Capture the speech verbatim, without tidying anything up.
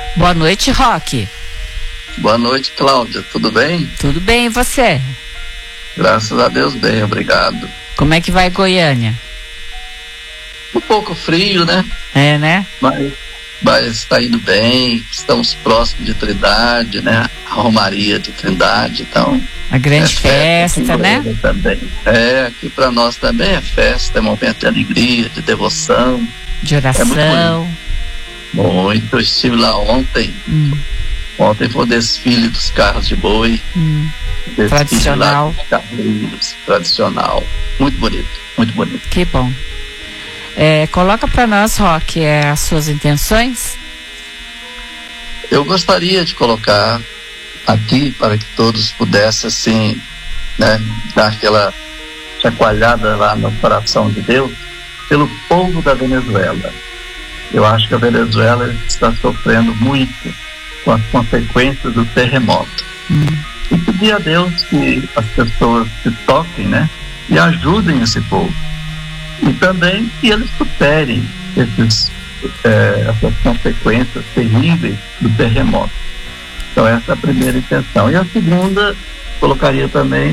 Boa noite, Roque. Boa noite, Cláudia. Tudo bem? Tudo bem, e você? Graças a Deus, bem, obrigado. Como é que vai Goiânia? Um pouco frio, né? É, né? Mas, mas está indo bem. Estamos próximos de Trindade, né? A Romaria de Trindade, então... A grande é festa, festa né? Também. É, aqui para nós também é festa, é momento de alegria, de devoção. De oração. É muito, muito. Eu estive lá ontem. Hum. Ontem foi o desfile dos carros de boi. Hum. Tradicional. Carros, tradicional. Muito bonito, muito bonito. Que bom. É, coloca para nós, Roque, é, as suas intenções. Eu gostaria de colocar aqui para que todos pudessem, assim, né, dar aquela chacoalhada lá no coração de Deus pelo povo da Venezuela. Eu acho que a Venezuela está sofrendo muito com as consequências do terremoto. Hum. E pedir a Deus que as pessoas se toquem, né, e ajudem esse povo. E também que eles superem esses, é, essas consequências terríveis do terremoto. Então essa é a primeira intenção. E a segunda, colocaria também